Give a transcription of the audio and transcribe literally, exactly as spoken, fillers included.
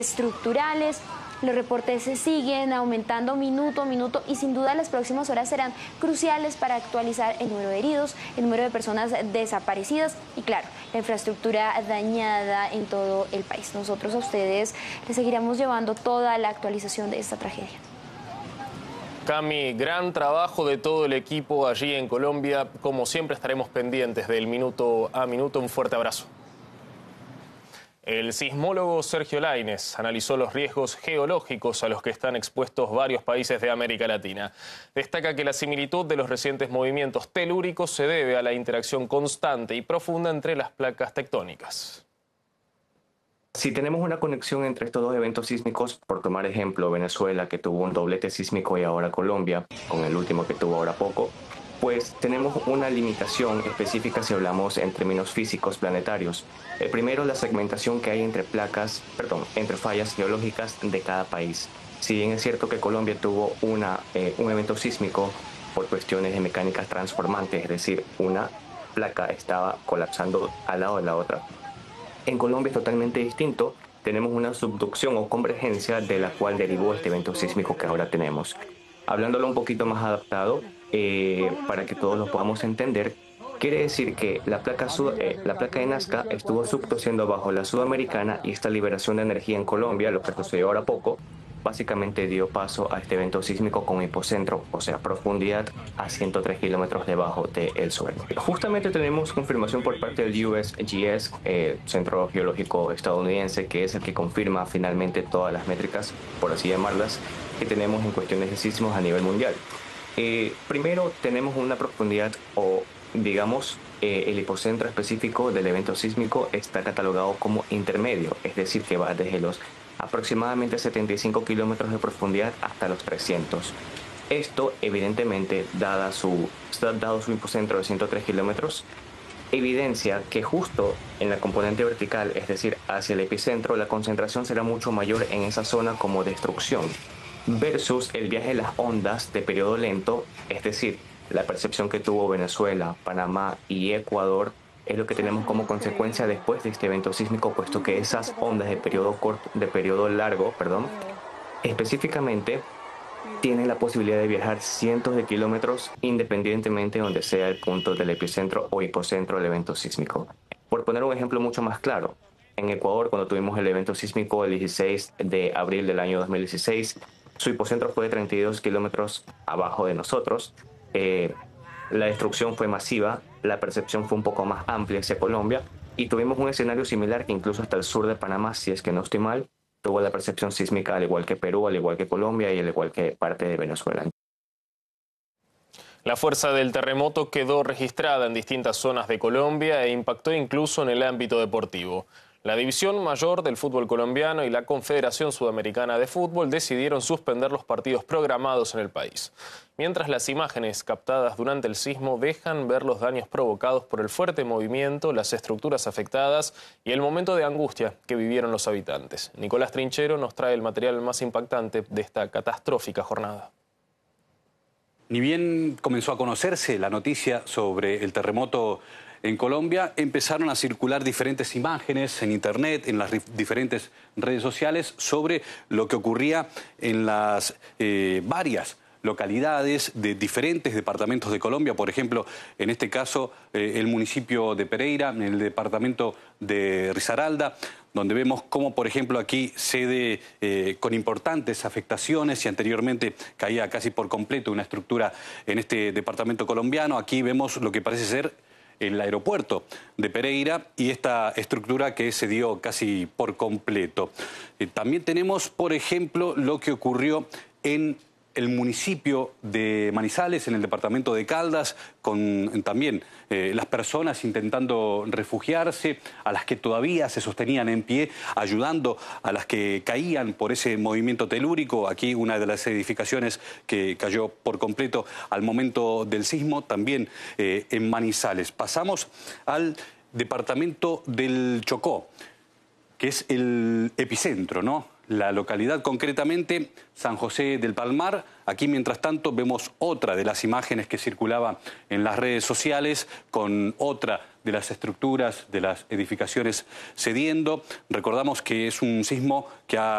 estructurales. Los reportes se siguen aumentando minuto a minuto y sin duda las próximas horas serán cruciales para actualizar el número de heridos, el número de personas desaparecidas y, claro, la infraestructura dañada en todo el país. Nosotros a ustedes les seguiremos llevando toda la actualización de esta tragedia. Cami, gran trabajo de todo el equipo allí en Colombia. Como siempre estaremos pendientes del minuto a minuto. Un fuerte abrazo. El sismólogo Sergio Lainez analizó los riesgos geológicos a los que están expuestos varios países de América Latina. Destaca que la similitud de los recientes movimientos telúricos se debe a la interacción constante y profunda entre las placas tectónicas. Si tenemos una conexión entre estos dos eventos sísmicos, por tomar ejemplo Venezuela, que tuvo un doblete sísmico, y ahora Colombia, con el último que tuvo ahora poco, pues tenemos una limitación específica si hablamos en términos físicos planetarios. El primero, la segmentación que hay entre placas, perdón, entre fallas geológicas de cada país. Si bien es cierto que Colombia tuvo una, eh, un evento sísmico por cuestiones de mecánicas transformantes, es decir, una placa estaba colapsando al lado de la otra, en Colombia es totalmente distinto. Tenemos una subducción o convergencia de la cual derivó este evento sísmico que ahora tenemos. Hablándolo un poquito más adaptado, eh, para que todos lo podamos entender, quiere decir que la placa, sud eh, la placa de Nazca estuvo subduciendo bajo la sudamericana, y esta liberación de energía en Colombia, lo que sucedió ahora poco, básicamente dio paso a este evento sísmico con hipocentro, o sea, profundidad a ciento tres kilómetros debajo del suelo. Justamente tenemos confirmación por parte del U S G S, eh, Centro Geológico Estadounidense, que es el que confirma finalmente todas las métricas, por así llamarlas, que tenemos en cuestiones de sismos a nivel mundial. Eh, primero tenemos una profundidad, o digamos, eh, el hipocentro específico del evento sísmico está catalogado como intermedio, es decir, que va desde los aproximadamente setenta y cinco kilómetros de profundidad hasta los trescientos. Esto, evidentemente, dada su, dado su hipocentro de ciento tres kilómetros, evidencia que justo en la componente vertical, es decir, hacia el epicentro, la concentración será mucho mayor en esa zona como destrucción, versus el viaje de las ondas de periodo lento, es decir, la percepción que tuvo Venezuela, Panamá y Ecuador, es lo que tenemos como consecuencia después de este evento sísmico, puesto que esas ondas de periodo corto, de periodo largo, perdón, específicamente tienen la posibilidad de viajar cientos de kilómetros independientemente de donde sea el punto del epicentro o hipocentro del evento sísmico. Por poner un ejemplo mucho más claro, en Ecuador, cuando tuvimos el evento sísmico el dieciséis de abril del año dos mil dieciséis, su hipocentro fue de treinta y dos kilómetros abajo de nosotros. Eh, la destrucción fue masiva, la percepción fue un poco más amplia hacia Colombia, y tuvimos un escenario similar que incluso hasta el sur de Panamá, si es que no estoy mal, tuvo la percepción sísmica al igual que Perú, al igual que Colombia y al igual que parte de Venezuela. La fuerza del terremoto quedó registrada en distintas zonas de Colombia e impactó incluso en el ámbito deportivo. La División Mayor del fútbol colombiano y la Confederación Sudamericana de Fútbol decidieron suspender los partidos programados en el país. Mientras las imágenes captadas durante el sismo dejan ver los daños provocados por el fuerte movimiento, las estructuras afectadas y el momento de angustia que vivieron los habitantes. Nicolás Trinchero nos trae el material más impactante de esta catastrófica jornada. Ni bien comenzó a conocerse la noticia sobre el terremoto en Colombia, empezaron a circular diferentes imágenes en internet, en las diferentes redes sociales, sobre lo que ocurría en las eh, varias localidades de diferentes departamentos de Colombia. Por ejemplo, en este caso, eh, el municipio de Pereira, en el departamento de Risaralda, donde vemos cómo, por ejemplo, aquí cede eh, con importantes afectaciones, y anteriormente caía casi por completo una estructura en este departamento colombiano. Aquí vemos lo que parece ser el aeropuerto de Pereira y esta estructura que se dio casi por completo. Eh, también tenemos, por ejemplo, lo que ocurrió en el municipio de Manizales, en el departamento de Caldas, con también eh, las personas intentando refugiarse, a las que todavía se sostenían en pie, ayudando a las que caían por ese movimiento telúrico. Aquí una de las edificaciones que cayó por completo al momento del sismo, también eh, en Manizales. Pasamos al departamento del Chocó, que es el epicentro, ¿no? La localidad, concretamente San José del Palmar. Aquí, mientras tanto, vemos otra de las imágenes que circulaba en las redes sociales, con otra de las estructuras de las edificaciones cediendo. Recordamos que es un sismo que ha